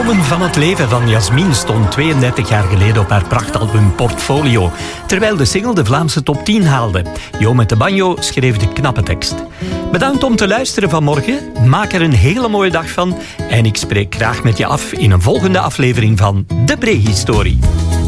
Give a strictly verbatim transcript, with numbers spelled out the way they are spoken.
Bloemen van het leven van Jasmin stond tweeëndertig jaar geleden op haar prachtalbum Portfolio, terwijl de single de Vlaamse top tien haalde. Jo met de banjo schreef de knappe tekst. Bedankt om te luisteren vanmorgen. Maak er een hele mooie dag van. En ik spreek graag met je af in een volgende aflevering van De Prehistorie.